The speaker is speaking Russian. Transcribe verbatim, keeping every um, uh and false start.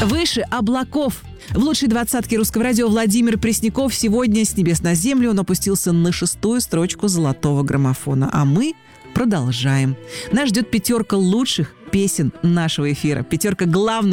Выше облаков. В лучшей двадцатке русского радио Владимир Пресняков сегодня с небес на землю он опустился на шестую строчку золотого граммофона. А мы продолжаем. Нас ждет пятерка лучших песен нашего эфира. Пятерка главных